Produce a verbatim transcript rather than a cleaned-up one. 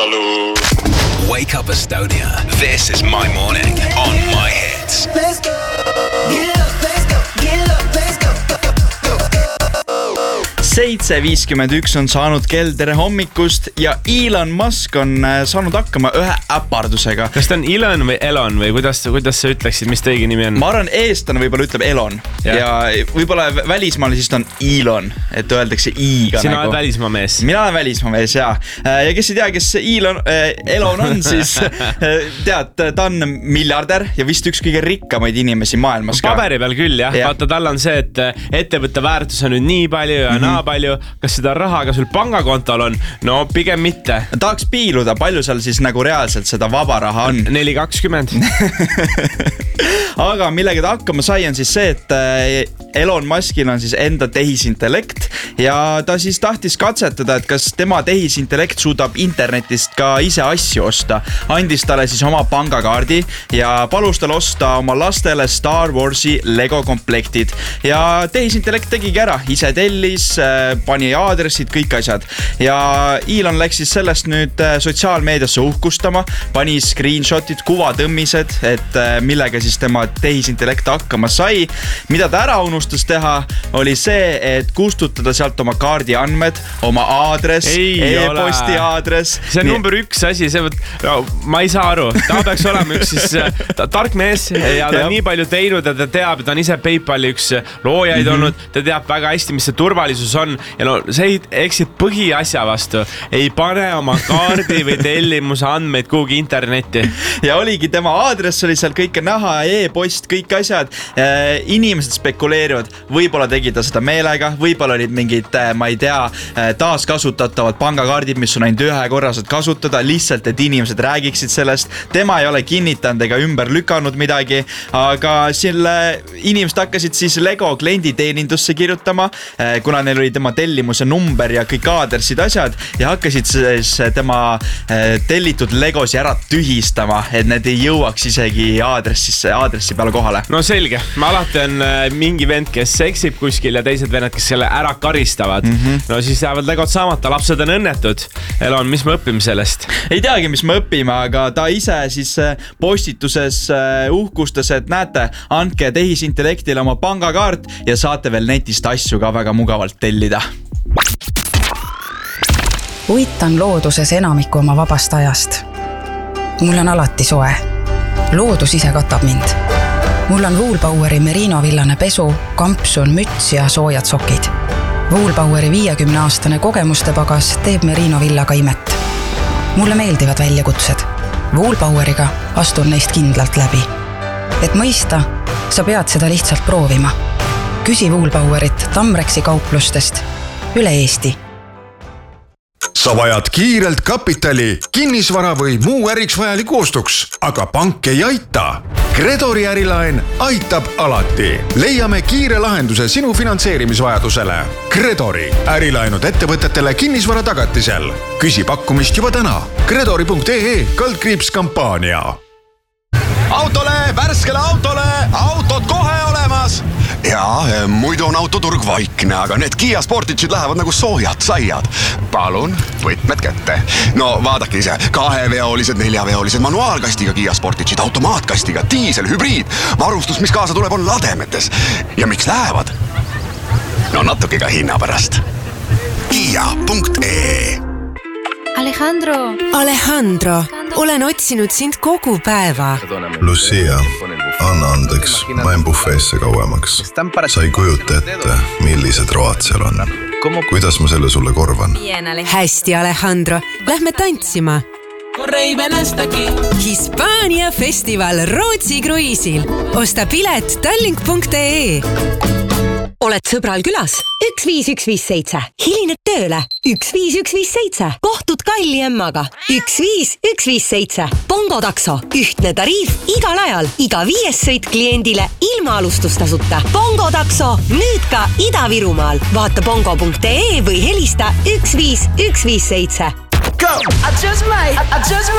Hello. Wake up Estonia. This is my morning on My Hits. Let's go. Get up, let's go. Get up, let's go. seitse viiskümmend üks on saanud kell, tere hommikust ja Elon Musk on saanud hakkama ühe äpardusega. Kas ta on Elon või Elon või kuidas, kuidas sa ütleksid, mis ta õige nimi on? Ma arvan, eestlane võib-olla ütleb Elon ja, ja võib-olla välismaal siis ta on Elon, et öeldakse I-ga. Sina nagu. oled välismaa mees. Mina olen välismaa mees, jaa. Ja kes ei tea, kes Elon, äh, Elon on, siis tead, ta on miljardär ja vist üks kõige rikkamaid inimesi maailmas ka. Paberi peal küll, jah. Ja. Vaata, tal on see, et ettevõtte väärtus on nüüd nii palju ja mm-hmm. naa palju. Kas seda raha ka sul pangakontol on? No pigem mitte. Tahaks piiluda, palju seal siis nagu reaalselt seda vaba raha on? neli kakskümmend. Aga millega ta hakkama sai on siis see, et Elon Muskil on siis enda tehisintellekt ja ta siis tahtis katsetada, et kas tema tehisintellekt suudab internetist ka ise asju osta. Andis talle siis oma pangakaardi ja palus tal osta oma lastele Star Warsi Lego komplektid. Ja tehisintellekt tegigi ära, ise tellis, pani aadressid, kõik asjad. Ja Elon läks siis sellest nüüd sotsiaalmeediasse uhkustama, pani screenshotid, kuvatõmmised, et millega siis tema tehisintellekt hakkama sai. Mida ta ära unustas teha, oli see, et kustutada sealt oma kaardi andmed, oma aadress, e-posti aadress. See on Nii... number üks asi, see, no, ma ei saa aru. Ta peaks olema üks siis ta, tark mees ja ta on nii palju teinud, et ta teab, ta on ise PayPali üks loojaid mm-hmm. olnud, ta teab väga hästi, mis see turvalisus on ja no see eksid põhiasja vastu. Ei pane oma kaardi või tellimuse andmeid kuhugi internetti. Ja oligi tema aadress oli seal kõike näha, e-post, kõik asjad. Inimesed spekuleerivad, võib-olla tegi ta seda meelega, võib-olla olid mingid, ma ei tea, taaskasutatavad pangakaardid, mis on ainult ühe korra saad kasutada, lihtsalt, et inimesed räägiksid sellest. Tema ei ole kinnitanud ega ümber lükanud midagi, aga selle inimesed hakkasid siis Lego klienditeenindusse kirjutama, kuna neil oli tema tellimuse number ja kõik aadressid asjad ja hakkasid siis tema tellitud Legosi ära tühistama, et need ei jõuaks isegi aadressisse, aadressi peale kohale. No selge, ma alati on mingi vend, kes seksib kuskil ja teised vennad, kes selle ära karistavad. Mm-hmm. No siis jäävad Legod saamata, lapsed on õnnetud. Elon, mis me õpime sellest? Ei teagi, mis me õpime, aga ta ise siis postituses uhkustas, et näete, andke tehisintellektile oma pangakaart ja saate veel netist asju ka väga mugavalt tellida. Uitan looduses enamiku oma vabast ajast. Mul on alati soe. Loodus ise katab mind. Mul on Woolbaueri Merino villane pesu, kampsun, müts ja soojad sokid. Woolbaueri viiekümne aastane kogemuste pagas teeb Merino villaga imet. Mulle meeldivad väljakutsed. Woolbaueriga astun neist kindlalt läbi. Et mõista, sa pead seda lihtsalt proovima. Küsi Woolbauerit Tamreksi kauplustest üle Eesti. Sa vajad kiirelt kapitali, kinnisvara või muu äriks vajaliku ostuks, aga pank ei aita. Credori ärilaen aitab alati. Leiame kiire lahenduse sinu finantseerimisvajadusele. Credori ärilaenud ettevõtetele kinnisvara tagatisel. Küsi pakkumist juba täna. Credori punkt ee kaldkriips kampaania. Autole, värskele autole, autod kohe olemas. Ja, muidu on autoturg vaikne, aga need Kia Sportage'id lähevad nagu soojad saiad. Palun, võtmed kätte. No vaadake ise, kaheveolised, neljaveolised, manuaalkastiga Kia Sportage'id, automaatkastiga, diisel, hübriid. Varustus, mis kaasa tuleb, on lademetes. Ja miks lähevad? No natuke ka hinna pärast. Kia punkt ee Alejandro. Alejandro, olen otsinud sind kogu päeva. Lucia, anna andeks, ma en bufeesse kauemaks. Sa ei kujuta ette, millised road seal on. Kuidas ma selle sulle korvan? Hästi, Alejandro. Lähme tantsima. Hispaania festival Rootsi kruiisil. Osta pilet tallink punkt ee. Oled sõbral külas? üks viis üks viis seitse. Hilined tööle? üks viis üks viis seitse. Kohtud kalli emmaga? üks viis üks viis seitse. Bongo takso. Ühtne tariif igal ajal. Iga viies sõit kliendile ilma alustustasuta. Bongo takso. Nüüd ka Ida-Virumaal. Vaata bongo punkt ee või helista üks viis üks viis seitse. Go! I just might, I just might.